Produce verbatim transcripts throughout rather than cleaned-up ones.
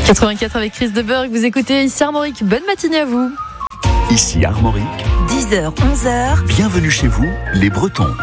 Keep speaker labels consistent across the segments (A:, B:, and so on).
A: quatre-vingt-quatre avec Chris Deberg, vous écoutez ici Armorique. Bonne matinée à vous.
B: Ici Armorique.
C: dix heures, onze heures.
B: Bienvenue chez vous, les Bretons.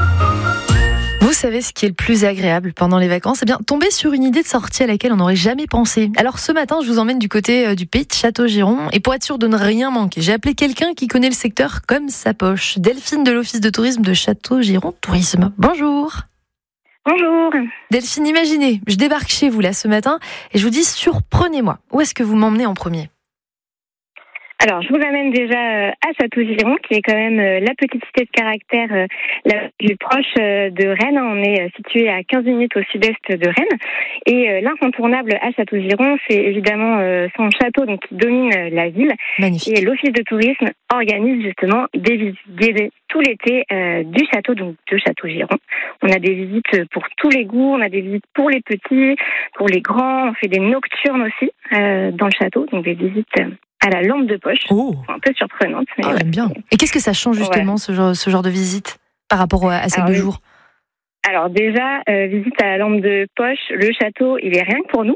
A: Vous savez ce qui est le plus agréable pendant les vacances ? Eh bien, tomber sur une idée de sortie à laquelle on n'aurait jamais pensé. Alors ce matin, je vous emmène du côté du pays de Châteaugiron. Et pour être sûr de ne rien manquer, j'ai appelé quelqu'un qui connaît le secteur comme sa poche. Delphine de l'Office de tourisme de Châteaugiron Tourisme. Bonjour.
D: Bonjour.
A: Delphine, imaginez, je débarque chez vous là ce matin et je vous dis surprenez-moi. Où est-ce que vous m'emmenez en premier ?
D: Alors, je vous amène déjà à Châteaugiron, qui est quand même la petite cité de caractère la plus proche de Rennes. On est situé à quinze minutes au sud-est de Rennes. Et l'incontournable à Châteaugiron, c'est évidemment son château donc, qui domine la ville.
A: Magnifique.
D: Et l'Office de tourisme organise justement des visites guidées tout l'été euh, du château donc de Châteaugiron. On a des visites pour tous les goûts, on a des visites pour les petits, pour les grands. On fait des nocturnes aussi euh, dans le château, donc des visites à la lampe de poche.
A: Oh.
D: Un peu surprenante. Mais
A: ah,
D: ouais.
A: j'aime bien. Et qu'est-ce que ça change justement, ouais. ce, genre, ce genre de visite par rapport à, à celle de jour ?
D: Alors déjà, euh, visite à la lampe de poche, le château, il est rien que pour nous.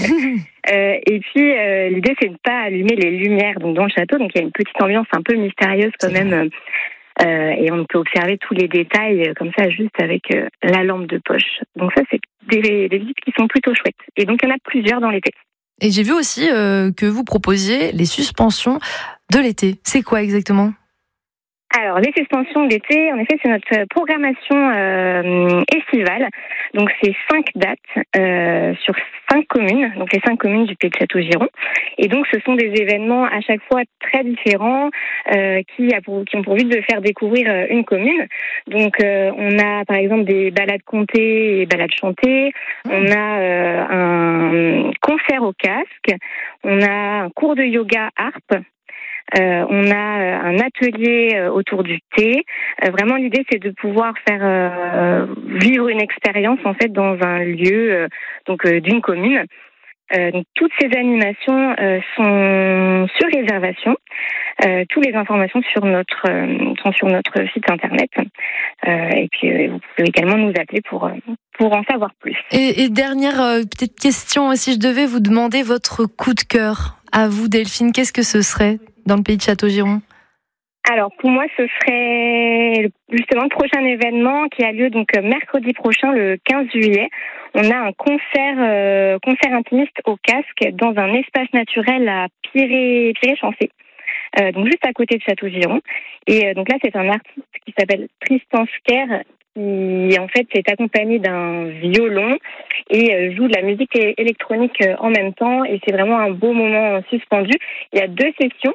D: euh, et puis, euh, l'idée, c'est de ne pas allumer les lumières donc, dans le château. Donc, il y a une petite ambiance un peu mystérieuse quand c'est même. Euh, et on peut observer tous les détails euh, comme ça, juste avec euh, la lampe de poche. Donc ça, c'est des, des visites qui sont plutôt chouettes. Et donc, il y en a plusieurs dans l'été.
A: Et j'ai vu aussi euh, que vous proposiez les suspensions de l'été. C'est quoi exactement ?
D: Alors, les suspensions d'été, en effet, c'est notre programmation euh, estivale. Donc, c'est cinq dates euh, sur cinq communes, donc les cinq communes du pays de Châteaugiron. Et donc, ce sont des événements à chaque fois très différents euh, qui, a pour, qui ont pour but de faire découvrir euh, une commune. Donc, euh, on a par exemple des balades contées et balades chantées. Mmh. On a euh, un concert au casque. On a un cours de yoga harpe. Euh, on a un atelier euh, autour du thé. Euh, vraiment, l'idée, c'est de pouvoir faire euh, vivre une expérience en fait dans un lieu euh, donc euh, d'une commune. Euh, donc, toutes ces animations euh, sont sur réservation. Euh, toutes les informations sur notre euh, sont sur notre site internet. Euh, et puis, euh, vous pouvez également nous appeler pour euh, pour en savoir plus.
A: Et, et dernière euh, petite question, si je devais vous demander votre coup de cœur à vous, Delphine, qu'est-ce que ce serait dans le pays de Châteaugiron ?
D: Alors pour moi, ce serait justement le prochain événement qui a lieu donc mercredi prochain, le quinze juillet. On a un concert euh, concert intimiste au casque dans un espace naturel à Piré, Piré-Chancé, euh, donc juste à côté de Châteaugiron. Et euh, donc là, c'est un artiste qui s'appelle Tristan Sker qui en fait est accompagné d'un violon et euh, joue de la musique électronique euh, en même temps. Et c'est vraiment un beau moment suspendu. Il y a deux sessions.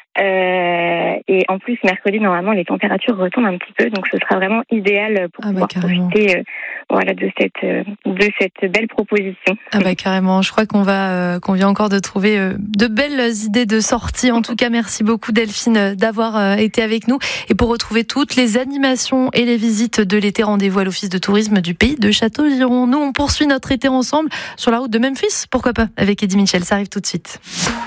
D: Euh, et en plus, mercredi, normalement, les températures retombent un petit peu, donc ce sera vraiment idéal pour ah pouvoir bah, profiter euh, voilà, de cette, euh, de cette belle proposition.
A: Ah bah carrément, je crois qu'on va euh, qu'on vient encore de trouver euh, de belles idées de sortie. En tout cas, merci beaucoup Delphine d'avoir euh, été avec nous. Et pour retrouver toutes les animations et les visites de l'été, rendez-vous à l'Office de tourisme du pays de Châteaugiron. Nous, on poursuit notre été ensemble sur la route de Memphis, pourquoi pas, avec Eddie Mitchell. Ça arrive tout de suite.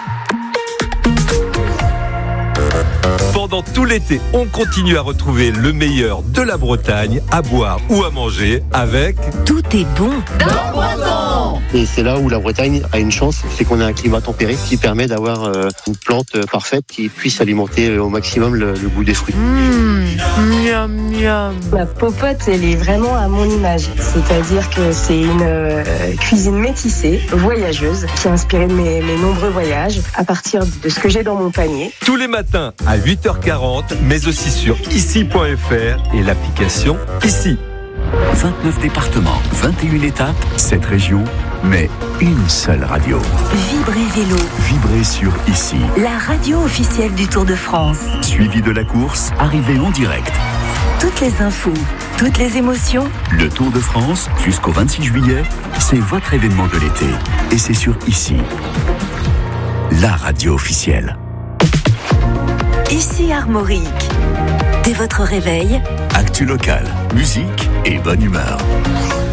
E: Pendant tout l'été, on continue à retrouver le meilleur de la Bretagne à boire ou à manger avec
C: Tout est bon
F: dans Breton. Et c'est là où la Bretagne a une chance, c'est qu'on a un climat tempéré qui permet d'avoir euh, une plante parfaite qui puisse alimenter au maximum le, le goût des fruits.
A: Mmh, miam, miam.
G: La popote, elle est vraiment à mon image. C'est-à-dire que c'est une euh, cuisine métissée, voyageuse, qui a inspiré de mes, mes nombreux voyages à partir de ce que j'ai dans mon panier.
E: Tous les matins à huit heures quarante, mais aussi sur ici point f r et l'application Ici.
B: vingt-neuf départements, vingt et une étapes, sept régions, mais une seule radio.
C: Vibrez Vélo.
B: Vibrez sur Ici.
C: La radio officielle du Tour de France.
B: Suivi de la course, arrivée en direct.
C: Toutes les infos, toutes les émotions.
B: Le Tour de France, jusqu'au vingt-six juillet, c'est votre événement de l'été. Et c'est sur Ici. La radio officielle.
C: Ici Armorique. Dès votre réveil,
B: actu local, musique et bonne humeur.